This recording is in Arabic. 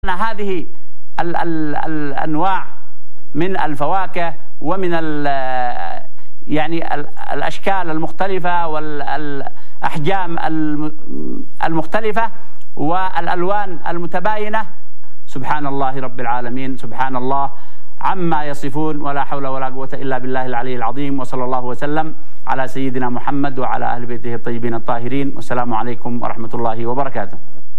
هذه الأنواع من الفواكه ومن يعني الأشكال المختلفة والأحجام المختلفة والألوان المتباينة، سبحان الله رب العالمين، سبحان الله عما يصفون، ولا حول ولا قوة إلا بالله العلي العظيم. وصلى الله وسلم على سيدنا محمد وعلى أهل بيته الطيبين الطاهرين، والسلام عليكم ورحمة الله وبركاته.